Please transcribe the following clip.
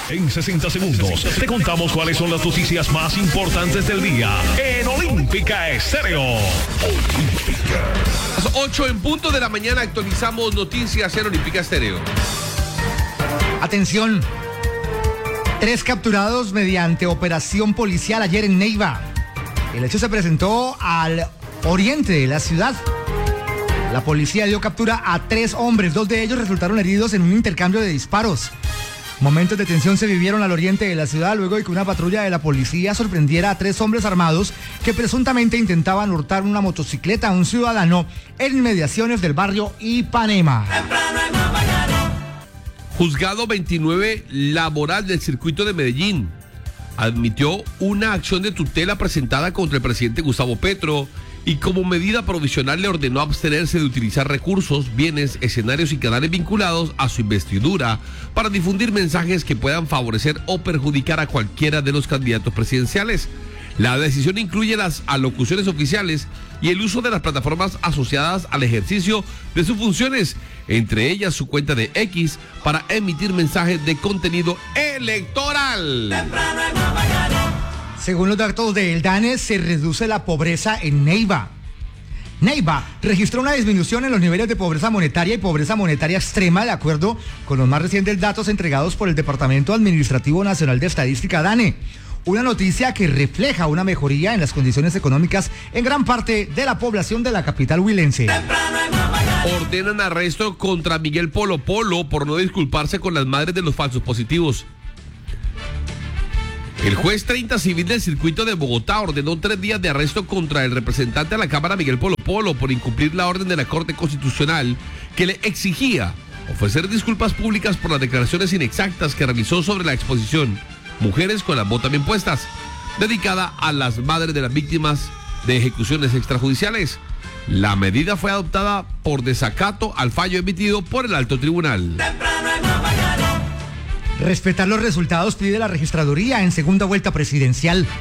En 60 segundos te contamos cuáles son las noticias más importantes del día en Olímpica Estéreo. A las 8 en punto de la mañana actualizamos noticias en Olímpica Estéreo. Atención. 3 capturados mediante operación policial ayer en Neiva. El hecho se presentó al oriente de la ciudad. La policía dio captura a 3 hombres. 2 de ellos resultaron heridos en un intercambio de disparos. Momentos de tensión se vivieron al oriente de la ciudad luego de que una patrulla de la policía sorprendiera a 3 hombres armados que presuntamente intentaban hurtar una motocicleta a un ciudadano en inmediaciones del barrio Ipanema. Juzgado 29 laboral del circuito de Medellín admitió una acción de tutela presentada contra el presidente Gustavo Petro y como medida provisional le ordenó abstenerse de utilizar recursos, bienes, escenarios y canales vinculados a su investidura para difundir mensajes que puedan favorecer o perjudicar a cualquiera de los candidatos presidenciales. La decisión incluye las alocuciones oficiales y el uso de las plataformas asociadas al ejercicio de sus funciones, entre ellas su cuenta de X, para emitir mensajes de contenido electoral. Según los datos del DANE, se reduce la pobreza en Neiva. Neiva registró una disminución en los niveles de pobreza monetaria y pobreza monetaria extrema, de acuerdo con los más recientes datos entregados por el Departamento Administrativo Nacional de Estadística, DANE. Una noticia que refleja una mejoría en las condiciones económicas en gran parte de la población de la capital huilense. Ordenan arresto contra Miguel Polo Polo por no disculparse con las madres de los falsos positivos. El juez 30 civil del circuito de Bogotá ordenó 3 días de arresto contra el representante de la Cámara Miguel Polo Polo por incumplir la orden de la Corte Constitucional que le exigía ofrecer disculpas públicas por las declaraciones inexactas que realizó sobre la exposición Mujeres con las botas bien puestas, dedicada a las madres de las víctimas de ejecuciones extrajudiciales. La medida fue adoptada por desacato al fallo emitido por el alto tribunal. Respetar los resultados pide la registraduría en segunda vuelta presidencial.